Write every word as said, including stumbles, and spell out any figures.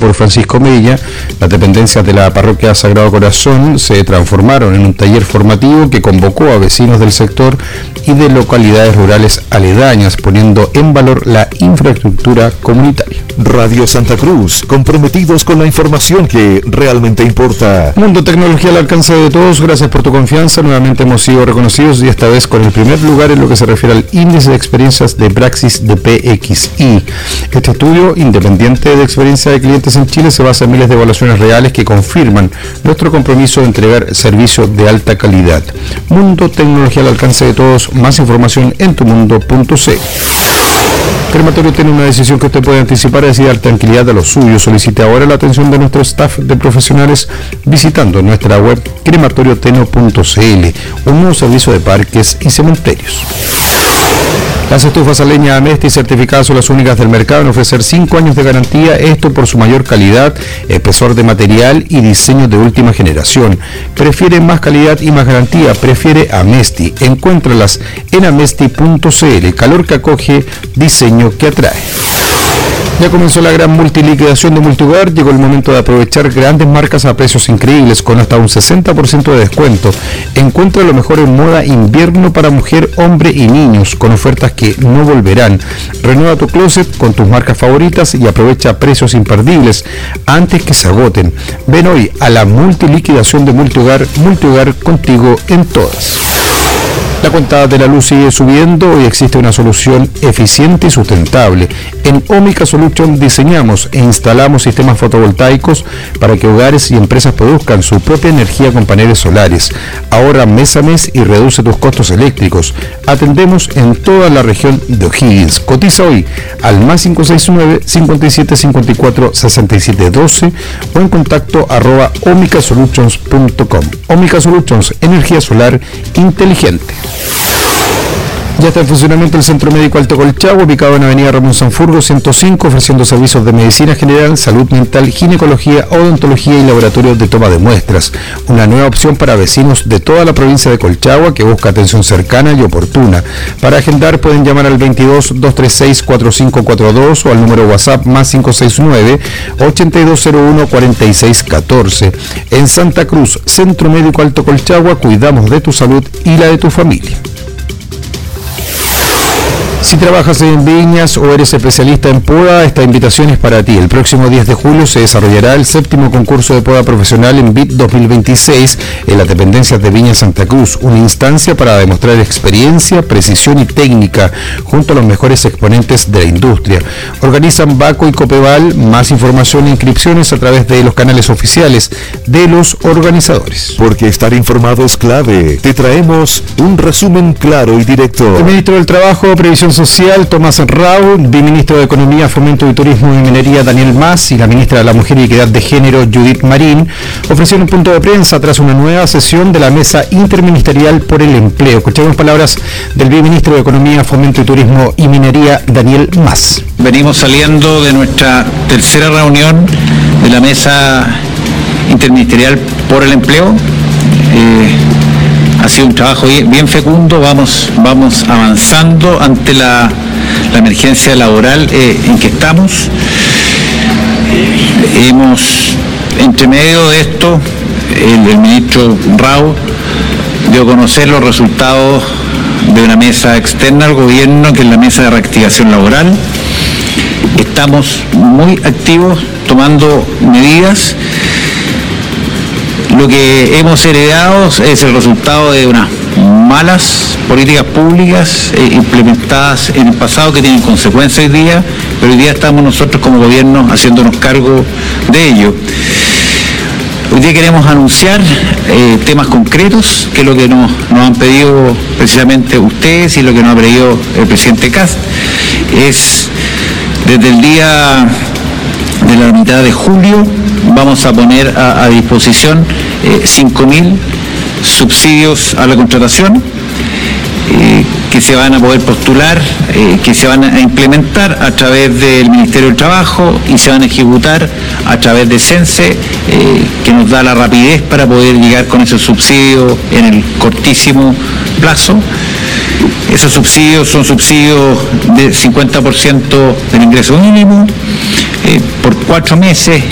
por Francisco Mella, las dependencias de la parroquia Sagrado Corazón se transformaron en un taller formativo que convocó a vecinos del sector y de localidades rurales aledañas, poniendo en valor la infraestructura comunitaria. Radio Santa Cruz, comprometidos con la información que realmente importa. Mundo Tecnología al alcance de todos, gracias por tu confianza. Nuevamente hemos sido reconocidos y esta vez con el primer lugar en lo que se refiere al índice de experiencias de Praxis de P X I. Este estudio independiente de experiencia de clientes en Chile se basa en miles de evaluaciones reales que confirman nuestro compromiso de entregar servicios de alta calidad. Mundo Tecnología al alcance de todos, más información en tumundo punto c l. Crematorio tiene una decisión que usted puede anticipar, es dar tranquilidad a los suyos. Solicite ahora la atención de nuestro staff de profesionales visitando nuestra web crematorio teno punto c l, un nuevo servicio de parques y cementerios. Las estufas a leña Amesti certificadas son las únicas del mercado en ofrecer cinco años de garantía, esto por su mayor calidad, espesor de material y diseño de última generación. Prefiere más calidad y más garantía, prefiere Amesti. Encuéntralas en amesti punto c l, calor que acoge, diseño que atrae. Ya comenzó la gran multiliquidación de Multihogar, llegó el momento de aprovechar grandes marcas a precios increíbles con hasta un sesenta por ciento de descuento. Encuentra lo mejor en moda invierno para mujer, hombre y niños, con ofertas que no volverán. Renueva tu closet con tus marcas favoritas y aprovecha precios imperdibles antes que se agoten. Ven hoy a la multiliquidación de Multihogar, Multihogar contigo en todas. La cuenta de la luz sigue subiendo y existe una solución eficiente y sustentable. En Omica Solution diseñamos e instalamos sistemas fotovoltaicos para que hogares y empresas produzcan su propia energía con paneles solares. Ahorra mes a mes y reduce tus costos eléctricos. Atendemos en toda la región de O'Higgins. Cotiza hoy al más cinco seis nueve, cinco siete cinco cuatro, seis siete uno dos o en contacto arroba omica solutions punto com. Omica Solutions, energía solar inteligente. Ya está en funcionamiento el Centro Médico Alto Colchagua, ubicado en Avenida Ramón Sanfurgo ciento cinco, ofreciendo servicios de medicina general, salud mental, ginecología, odontología y laboratorios de toma de muestras. Una nueva opción para vecinos de toda la provincia de Colchagua que busca atención cercana y oportuna. Para agendar pueden llamar al veintidós, doscientos treinta y seis, cuarenta y cinco cuarenta y dos o al número WhatsApp más cinco seis nueve, ochenta y dos cero uno, cuarenta y seis catorce. En Santa Cruz, Centro Médico Alto Colchagua, cuidamos de tu salud y la de tu familia. Si trabajas en viñas o eres especialista en poda, esta invitación es para ti. El próximo diez de julio se desarrollará el séptimo concurso de poda profesional en V I T dos mil veintiséis en las dependencias de Viña Santa Cruz, una instancia para demostrar experiencia, precisión y técnica junto a los mejores exponentes de la industria. Organizan Baco y Copeval. Más información e inscripciones a través de los canales oficiales de los organizadores. Porque estar informado es clave. Te traemos un resumen claro y directo. El ministro del Trabajo, Previsión Social, Tomás Rau, viceministro de Economía, Fomento, y Turismo y Minería, Daniel Mas, y la ministra de la Mujer y Equidad de Género, Judith Marín, ofrecieron un punto de prensa tras una nueva sesión de la Mesa Interministerial por el Empleo. Escuchemos palabras del viceministro de Economía, Fomento y Turismo y Minería, Daniel Mas. Venimos saliendo de nuestra tercera reunión de la Mesa Interministerial por el Empleo. Eh, Ha sido un trabajo bien fecundo, vamos, vamos avanzando ante la, la emergencia laboral eh, en que estamos. Hemos, entre medio de esto, el, el ministro Rau dio a conocer los resultados de una mesa externa al gobierno, que es la mesa de reactivación laboral. Estamos muy activos tomando medidas. Lo que hemos heredado es el resultado de unas malas políticas públicas eh, implementadas en el pasado que tienen consecuencias hoy día, pero hoy día estamos nosotros como gobierno haciéndonos cargo de ello. Hoy día queremos anunciar eh, temas concretos, que es lo que nos, nos han pedido precisamente ustedes y lo que nos ha pedido el presidente Kast. Es desde el día de la mitad de julio vamos a poner a, a disposición eh, cinco mil subsidios a la contratación eh, que se van a poder postular, eh, que se van a implementar a través del Ministerio del Trabajo y se van a ejecutar a través de CENSE, eh, que nos da la rapidez para poder llegar con ese subsidio en el cortísimo plazo. Esos subsidios son subsidios de cincuenta por ciento del ingreso mínimo, eh, por cuatro meses